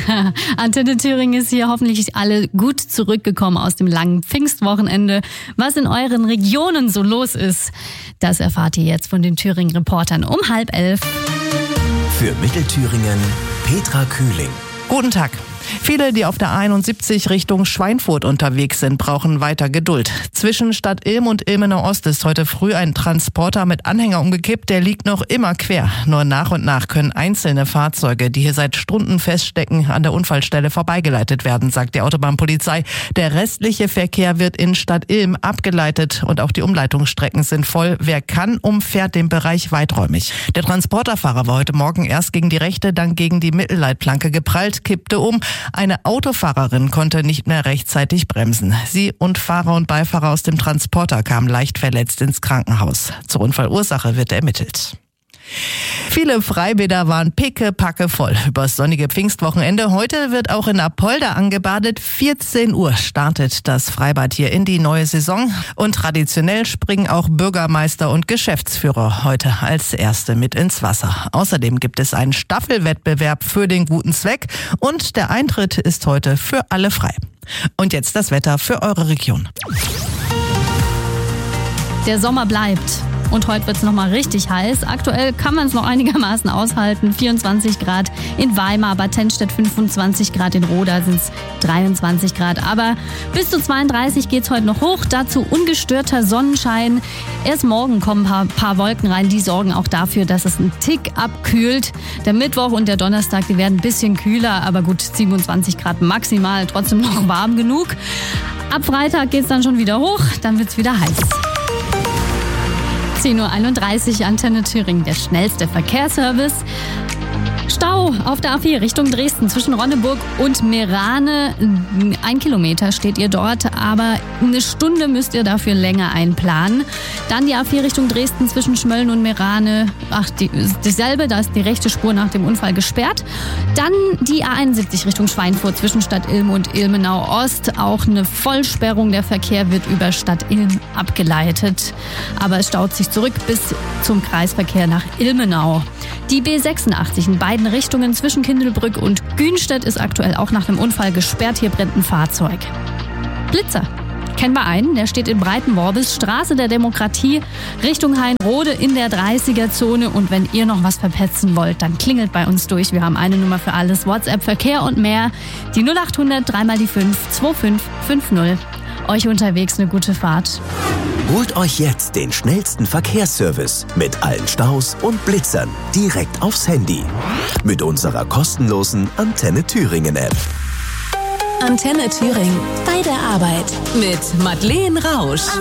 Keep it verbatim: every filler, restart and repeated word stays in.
Antenne Thüringen ist hier, hoffentlich alle gut zurückgekommen aus dem langen Pfingstwochenende. Was in euren Regionen so los ist, das erfahrt ihr jetzt von den Thüringen-Reportern um halb elf. Für Mittelthüringen Petra Kühling. Guten Tag. Viele, die auf der einundsiebzig Richtung Schweinfurt unterwegs sind, brauchen weiter Geduld. Zwischen Stadt Ilm und Ilmenau Ost ist heute früh ein Transporter mit Anhänger umgekippt. Der liegt noch immer quer. Nur nach und nach können einzelne Fahrzeuge, die hier seit Stunden feststecken, an der Unfallstelle vorbeigeleitet werden, sagt die Autobahnpolizei. Der restliche Verkehr wird in Stadt Ilm abgeleitet und auch die Umleitungsstrecken sind voll. Wer kann, umfährt den Bereich weiträumig. Der Transporterfahrer war heute Morgen erst gegen die rechte, dann gegen die Mittelleitplanke geprallt, kippte um. Eine Autofahrerin konnte nicht mehr rechtzeitig bremsen. Sie und Fahrer und Beifahrer aus dem Transporter kamen leicht verletzt ins Krankenhaus. Zur Unfallursache wird ermittelt. Viele Freibäder waren pickepacke voll übers sonnige Pfingstwochenende. Heute wird auch in Apolda angebadet. vierzehn Uhr startet das Freibad hier in die neue Saison. Und traditionell springen auch Bürgermeister und Geschäftsführer heute als Erste mit ins Wasser. Außerdem gibt es einen Staffelwettbewerb für den guten Zweck. Und der Eintritt ist heute für alle frei. Und jetzt das Wetter für eure Region. Der Sommer bleibt. Und heute wird es nochmal richtig heiß. Aktuell kann man es noch einigermaßen aushalten. vierundzwanzig Grad in Weimar, Bad Tennstedt fünfundzwanzig Grad, in Roda sind es dreiundzwanzig Grad. Aber bis zu zweiunddreißig geht es heute noch hoch. Dazu ungestörter Sonnenschein. Erst morgen kommen ein paar, paar Wolken rein. Die sorgen auch dafür, dass es einen Tick abkühlt. Der Mittwoch und der Donnerstag, die werden ein bisschen kühler. Aber gut, siebenundzwanzig Grad maximal. Trotzdem noch warm genug. Ab Freitag geht es dann schon wieder hoch. Dann wird es wieder heiß. zehn Uhr einunddreißig, Antenne Thüringen, der schnellste Verkehrsservice. Stau auf der A vier Richtung Dresden zwischen Ronneburg und Meerane. Ein Kilometer steht ihr dort, aber eine Stunde müsst ihr dafür länger einplanen. Dann die A vier Richtung Dresden zwischen Schmölln und Meerane. Ach, die, dasselbe, da ist die rechte Spur nach dem Unfall gesperrt. Dann die A einundsiebzig Richtung Schweinfurt zwischen Stadt Ilm und Ilmenau Ost. Auch eine Vollsperrung, der Verkehr wird über Stadt Ilm abgeleitet. Aber es staut sich zurück bis zum Kreisverkehr nach Ilmenau. Die B sechsundachtzig in beiden Richtungen zwischen Kindelbrück und Günstedt ist aktuell auch nach einem Unfall gesperrt. Hier brennt ein Fahrzeug. Blitzer. Kennen wir einen, der steht in Breitenworbis, Straße der Demokratie, Richtung Hainrode in der dreißiger-Zone. Und wenn ihr noch was verpetzen wollt, dann klingelt bei uns durch. Wir haben eine Nummer für alles, WhatsApp, Verkehr und mehr. Die null acht hundert drei mal die fünf zwei fünf fünf null. Euch unterwegs eine gute Fahrt. Holt euch jetzt den schnellsten Verkehrsservice mit allen Staus und Blitzern direkt aufs Handy. Mit unserer kostenlosen Antenne Thüringen App. Antenne Thüringen. Bei der Arbeit. Mit Madeleine Rausch.